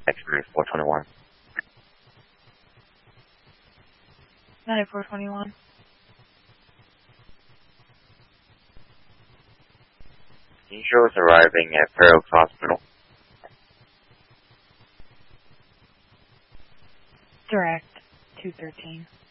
Expiry 421. 9421. Can you show us arriving at Fair Oaks Hospital? Direct 213.